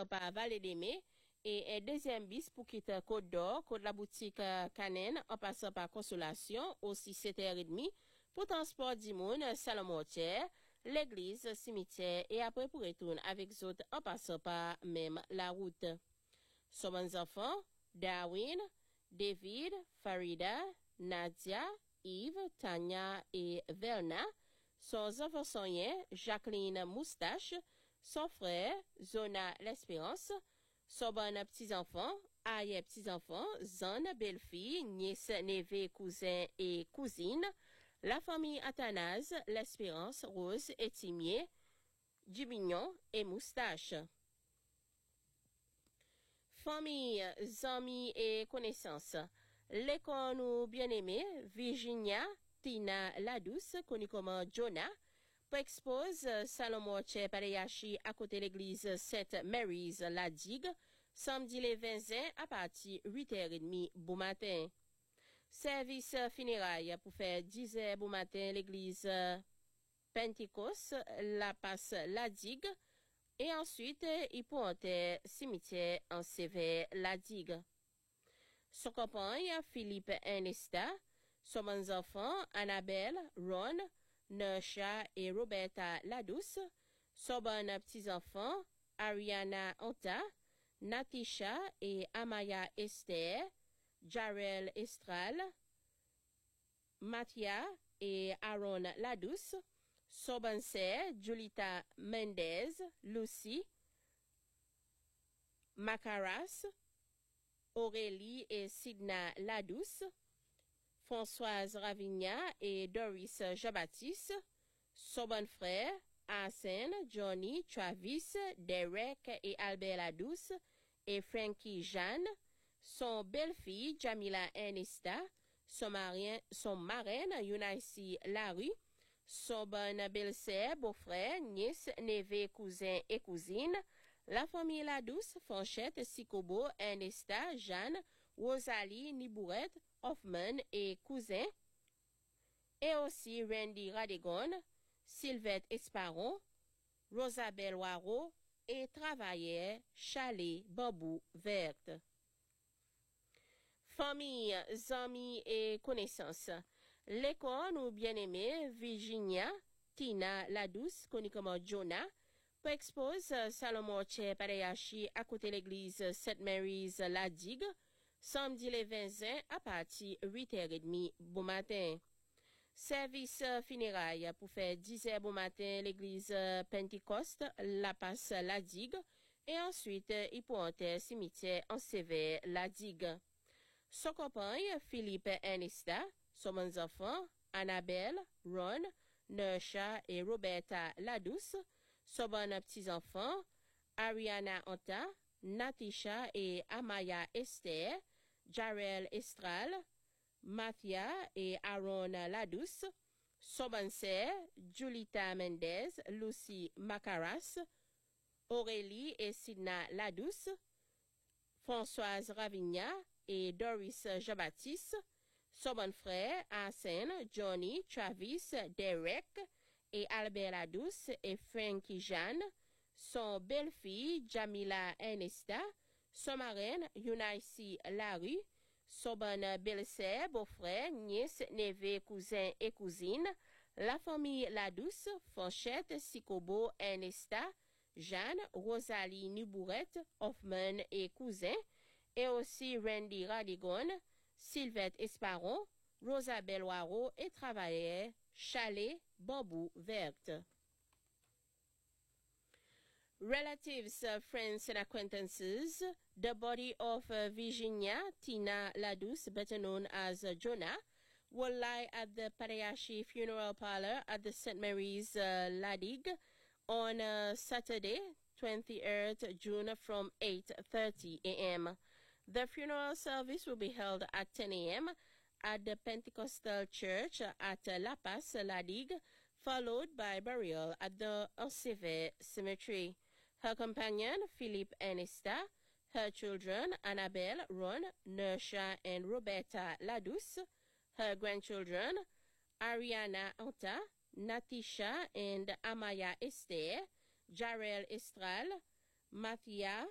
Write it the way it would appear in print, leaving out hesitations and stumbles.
passant par Vallée des Mets et un deuxième bis pour quitter Côte d'Or, côte la boutique Canen en passant par Consolation, aussi 7h30 pour transport d'Imoun, Salomortière, l'église, cimetière et après pour retourner avec autres en passant par même la route. Son bons enfants, Darwin, David, Farida, Nadia, Yves, Tania et Verna, son enfant soignant, Jacqueline Moustache, son frère, Zona l'Espérance, son bon petits-enfants, arrière petits-enfants, Zane, belle-fille, nièce, neveu, cousin et cousine, la famille Athanase, l'Espérance, Rose et Timier, Dubignon et Moustache. Famille, amis et connaissances. L'école nous bien-aimée, Virginia, Tina Ladouce, connue comme Jonah, expose Salomon Pareyashi à côté de l'église St. Mary's La Digue, samedi le 20 juin à partir 8h30 bon matin. Service funérailles pour faire 10h bon matin l'église Pentecôte, la passe La Digue, et ensuite il pointe cimetière en sévère La Digue. Son compagne Philippe Ernesta, son bons enfants Annabelle, Ron, Nersha et Roberta Ladouce, son bon petits-enfants Ariana Anta, Natisha et Amaya Esther, Jarel Estral, Mathia et Aaron Ladouce, son bonne sœur Julita Mendez, Lucy, Macaras, Aurélie et Sidna Ladouce, Françoise Ravigna et Doris Jean-Baptiste, son bon frère, Arsène, Johnny, Travis, Derek et Albert Ladouce, et Frankie Jeanne, son belle-fille, Jamila Ernesta, son marraine, Yunaisi Larue, son bonne belle-sœur, beau-frère, nièce, neveu, cousin et cousine, la famille Ladouce, Fanchette, Sikobo, Ernesta, Jeanne, Rosalie, Nibourette, Hoffman et cousins, et aussi Randy Radegon, Sylvette Esparon, Rosabelle Waro et travailleur Chalet Bambou Verte. Famille, amis et connaissances. L'école ou bien-aimée Virginia, Tina Ladouce, connue comme Jonah, expose Salomon Pareyashi à côté de l'église St. Mary's La Digue, samedi le 20 juin à partir 8h30 bon matin. Service funérailles pour faire 10h bon matin l'église Pentecôte, la passe La Digue, et ensuite il pointe cimetière en sévère La Digue. Son compagne Philippe Ernesta, son bons enfants Annabelle, Ron, Nersha et Roberta Ladouce, son bon petits-enfants Ariana Anta, Natisha et Amaya Esther, Jarel Estral, Mathia et Aaron Ladouce, son bonne sœur Julita Mendez, Lucy Macaras, Aurélie et Sidna Ladouce, Françoise Ravigna et Doris Jean-Baptiste, son bon frère Arsène, Johnny, Travis, Derek et Albert Ladouce et Frankie Jeanne, son belle-fille Jamila Ernesta, son marraine Yunaisi Larue, son bonne belle-sœur, beau-frère, nièce, neveu, cousin et cousine, la famille Ladouce, Fanchette, Sikobo, Ernesta, Jeanne, Rosalie Nibourette, Hoffman et cousins, et aussi Randy Radigon, Sylvette Esparon, Rosabelle Waro et travailleur Chalet Bambou Verte. Relatives, friends and acquaintances, the body of Virginia Tina Ladouce, better known as Jonah, will lie at the Pareyashi Funeral Parlor at the St. Mary's La Digue on Saturday, 23rd June from 8:30 a.m. The funeral service will be held at 10 a.m. at the Pentecostal Church at La Paz, La Digue, followed by burial at the Ensevé Cemetery. Her companion, Philippe Ernesta, her children, Annabelle, Ron, Nersha, and Roberta Ladouce, her grandchildren, Ariana Anta, Natisha, and Amaya Esther, Jarel Estral, Mathia,